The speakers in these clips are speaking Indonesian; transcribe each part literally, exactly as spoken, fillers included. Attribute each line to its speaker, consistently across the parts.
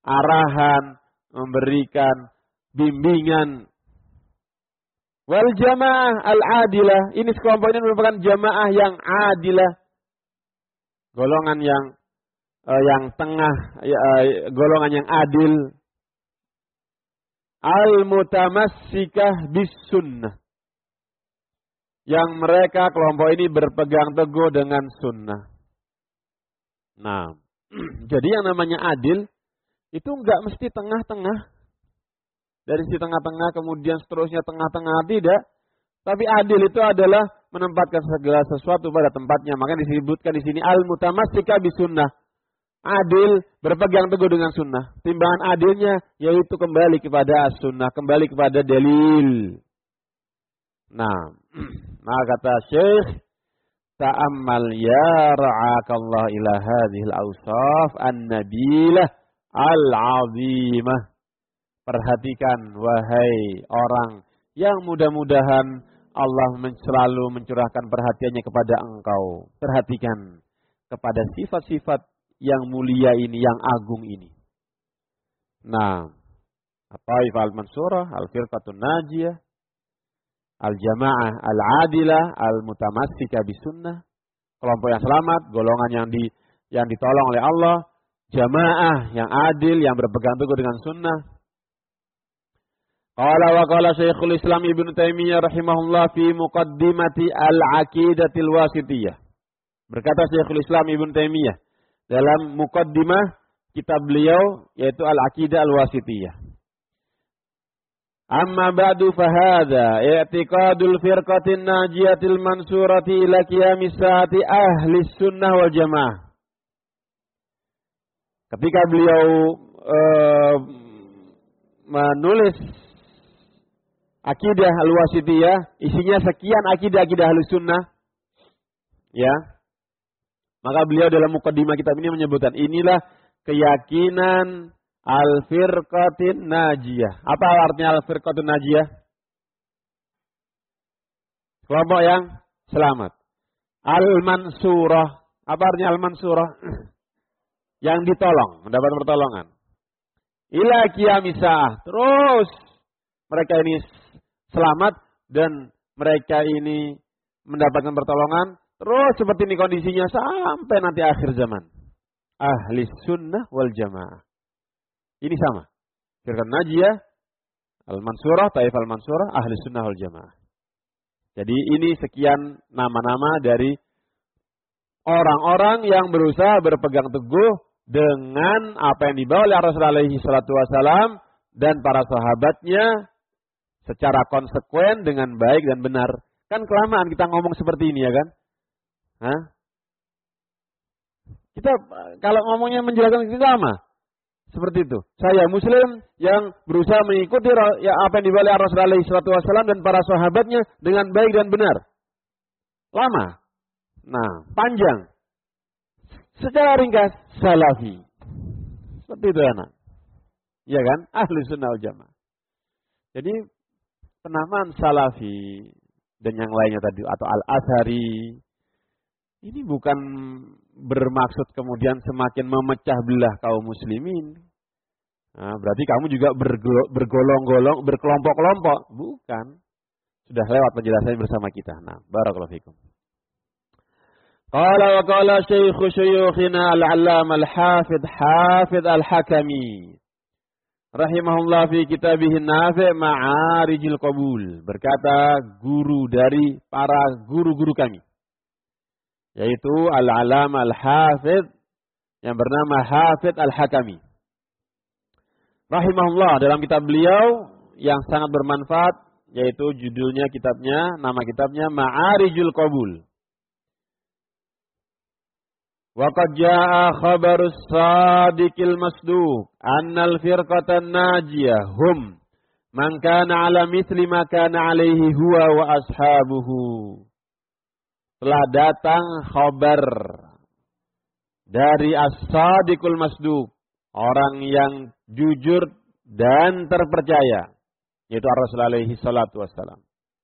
Speaker 1: arahan, memberikan bimbingan. Wal jamaah al-adilah, ini sekelompok ini merupakan jamaah yang adilah, golongan yang uh, yang tengah, uh, golongan yang adil. Al-mutamassikah bis sunnah, yang mereka kelompok ini berpegang teguh dengan sunnah. Nah, jadi yang namanya adil itu enggak mesti tengah-tengah. Dari si tengah-tengah kemudian seterusnya tengah-tengah, tidak. Tapi adil itu adalah menempatkan segala sesuatu pada tempatnya. Maka disebutkan di sini al-mutamassika bisunnah. Adil berpegang teguh dengan sunnah. Timbangan adilnya yaitu kembali kepada as-sunnah, kembali kepada dalil. Nah, nah kata Syekh, ta'ammal ya ra'akallah ila hadhil awsaf an-nabilah al-azimah. Perhatikan wahai orang yang mudah-mudahan Allah selalu mencurahkan perhatiannya kepada engkau. Perhatikan kepada sifat-sifat yang mulia ini, yang agung ini. Nah, At-Taifah al-Mansurah, Al-Firqatun Najiyah, Al-Jamaah Al-Adilah, Al-Mutamassika bisunnah, kelompok yang selamat, golongan yang di yang ditolong oleh Allah, jamaah yang adil, yang berpegang teguh dengan sunnah. Qala wa qala Syekhul Islam Ibnu Taimiyah rahimahullah fi muqaddimati al-aqidatil wasitiyah. Berkata Syekhul Islam Ibnu Taimiyah dalam muqaddimah kitab beliau yaitu Al-Aqidah Al-Wasitiyah. Amma ba'du fahadha i'tiqadul firqatin najiyatil mansurati ila qiyamis saati ahli sunnah wal jamaah. Ketika beliau uh, menulis Akidah Al-Wasitiyah, isinya sekian akidah-akidah Ahlussunnah. Ya. Maka beliau dalam mukaddimah kitab ini menyebutkan inilah keyakinan Al-Firqatin Najiyah. Apa artinya Al-Firqatin Najiyah? Kelompok yang selamat. Al-Mansurah. Apa artinya Al-Mansurah? Yang ditolong, mendapat pertolongan. Ila qiyamis saah. Terus mereka ini selamat dan mereka ini mendapatkan pertolongan terus seperti ini kondisinya sampai nanti akhir zaman. Ahli sunnah wal jamaah. Ini sama. Firqah Najiyah, Al-Mansurah, Taif Al-Mansurah, Ahli sunnah wal jamaah. Jadi ini sekian nama-nama dari orang-orang yang berusaha berpegang teguh dengan apa yang dibawa oleh Rasulullah alaihi salatu wasalam dan para sahabatnya secara konsekuen dengan baik dan benar. Kan kelamaan kita ngomong seperti ini ya kan? Hah? Kita kalau ngomongnya menjelaskan kita sama. Seperti itu. Saya muslim yang berusaha mengikuti ya, apa yang dibawa oleh Rasulullah alaihi salatu wasallam dan para sahabatnya dengan baik dan benar. Lama. Nah, panjang. Secara ringkas, salafi. Seperti itu anak. Iya kan? Ahli sunnah wal jamaah. Jadi penamaan salafi dan yang lainnya tadi atau al-athari ini bukan bermaksud kemudian semakin memecah belah kaum muslimin. Nah, berarti kamu juga bergolong-golong, berkelompok-kelompok. Bukan. Sudah lewat penjelasannya bersama kita. Nah, barakallahu fikum. Qala wa qala syaikhu syuyukhina al-'allamah al-hafidh hafidh al-hakami rahimahullah fi kitabih Nafi' Ma'arijil Qabul. Berkata guru dari para guru-guru kami, yaitu Al-Alama Al-Hafidh yang bernama Hafidh Al-Hakami. Rahimahullah, dalam kitab beliau yang sangat bermanfaat, yaitu judulnya kitabnya, nama kitabnya Ma'arijul Qabul. Waqad jaa khabarus sadiqil masduq annal firqatan najiyah hum man kana ala mithli ma kana alaihi huwa wa ashabuhu. Telah datang khabar dari as-sadiqul masduq, orang yang jujur dan terpercaya, yaitu Rasulullah alaihi salatu wassalam.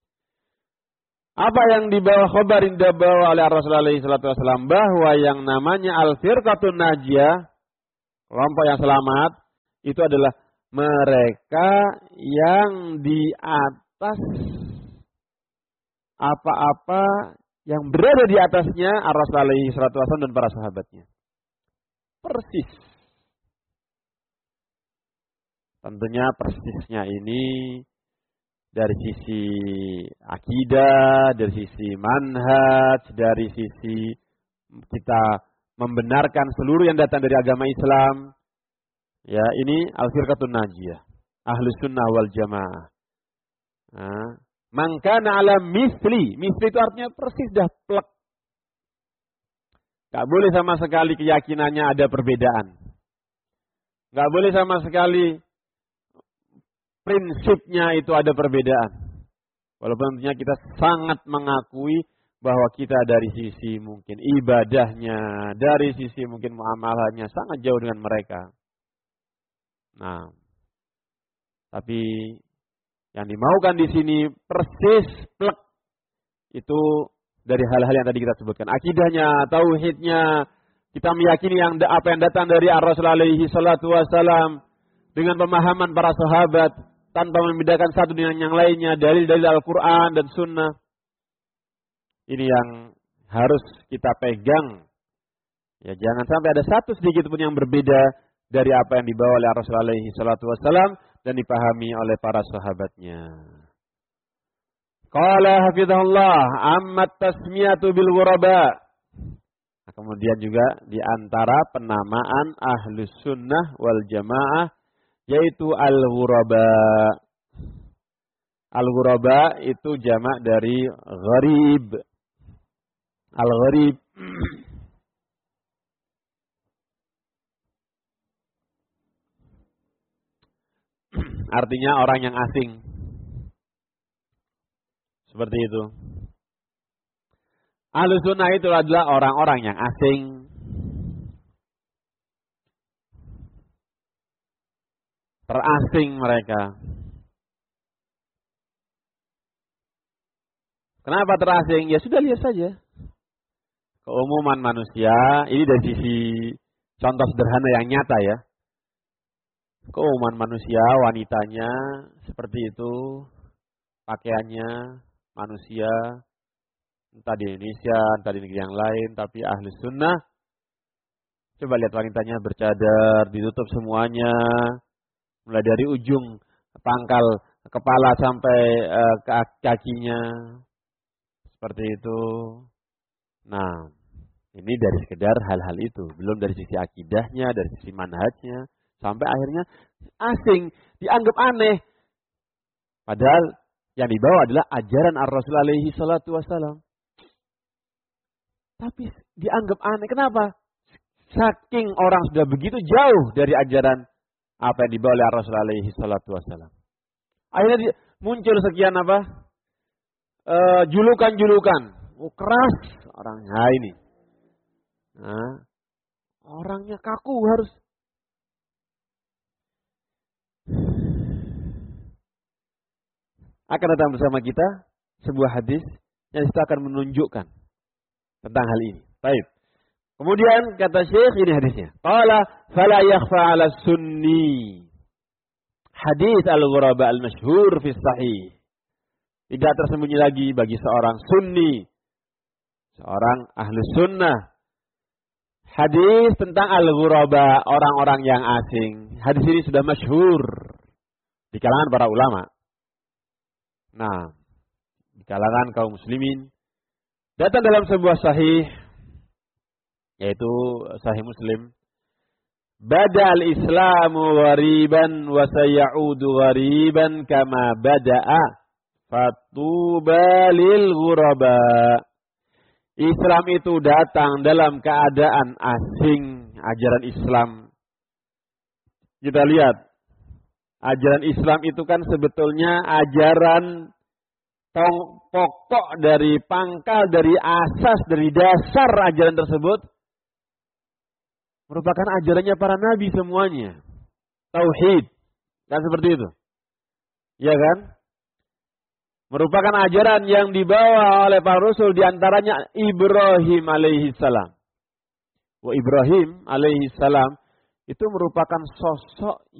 Speaker 1: Apa yang dibawa khabar yang dibawa oleh Rasulullah alaihi salatu wasallam, bahwa yang namanya al-firqatun najiyah, kelompok yang selamat, itu adalah mereka yang di atas apa-apa yang berada di atasnya Ar-Rasul alaihi salatu wasallam dan para sahabatnya. Persis. Tentunya persisnya ini dari sisi akidah, dari sisi manhaj, dari sisi kita membenarkan seluruh yang datang dari agama Islam. Ya, ini al-firqatun najiyah, ahlus sunnah wal jamaah. Nah, man kana ala misli, misli itu artinya persis dah plek. Gak boleh sama sekali keyakinannya ada perbedaan. Gak boleh sama sekali prinsipnya itu ada perbedaan. Walaupun tentunya kita sangat mengakui bahwa kita dari sisi mungkin ibadahnya, dari sisi mungkin muamalahnya sangat jauh dengan mereka. Nah, tapi yang dimaukan di sini persis plek itu dari hal-hal yang tadi kita sebutkan. Akidahnya, tauhidnya, kita meyakini yang apa yang datang dari Ar-Rasul alaihi salatu wasallam dengan pemahaman para sahabat tanpa membedakan satu dengan yang lainnya, dalil-dalil Al-Quran dan Sunnah. Ini yang harus kita pegang. Ya, jangan sampai ada satu sedikit pun yang berbeda dari apa yang dibawa oleh Rasul alaihi salatu wasallam dan dipahami oleh para sahabatnya. Qala hafizahullah ammat tasmiyatu bil ghuraba. Nah, kemudian juga di antara penamaan Ahlus Sunnah wal Jamaah yaitu al-ghuraba. Al-ghuraba itu jamak dari gharib. Al-gharib artinya orang yang asing. Seperti itu. Ahlus sunnah itu adalah orang-orang yang asing. Terasing mereka. Kenapa terasing? Ya sudah lihat saja. Keumuman manusia, ini dari sisi contoh sederhana yang nyata ya. Keumuman manusia, wanitanya seperti itu, pakaiannya manusia, entah di Indonesia, entah di negeri yang lain, tapi ahli sunnah. Coba lihat wanitanya bercadar, ditutup semuanya, mulai dari ujung pangkal kepala sampai uh, ke kakinya, seperti itu. Nah, ini dari sekedar hal-hal itu, belum dari sisi akidahnya, dari sisi manhajnya, sampai akhirnya asing, dianggap aneh. Padahal yang dibawa adalah ajaran Ar-Rasul alaihi salatu wasallam. Tapi dianggap aneh, kenapa? Saking orang sudah begitu jauh dari ajaran apa yang dibawa oleh Ar-Rasul alaihi salatu wasallam. Akhirnya muncul sekian apa? E, julukan-julukan. Oh, keras orangnya ini. Nah, orangnya kaku harus. Akan datang bersama kita sebuah hadis yang kita akan menunjukkan tentang hal ini. Baik. Kemudian kata Syekh ini hadisnya. Qala fala yakhfa 'ala sunni. Hadis al-ghuraba al-masyhur fi sahih. Tidak tersembunyi lagi bagi seorang sunni, seorang ahli sunnah. Hadis tentang al-ghuraba, orang-orang yang asing. Hadis ini sudah masyhur di kalangan para ulama. Nah, di kalangan kaum muslimin datang dalam sebuah sahih, yaitu sahih Muslim. Bada al-islamu ghariban wa sayaudu ghariban kama bada'a fatuba lil ghuraba. Islam itu datang dalam keadaan asing, ajaran Islam. Kita lihat, ajaran Islam itu kan sebetulnya ajaran pokok dari pangkal, dari asas, dari dasar ajaran tersebut merupakan ajarannya para nabi semuanya. Tauhid. Kan seperti itu. Ya kan? Merupakan ajaran yang dibawa oleh para rasul, diantaranya Ibrahim alaihi salam. Wa Ibrahim alaihi salam itu merupakan sosok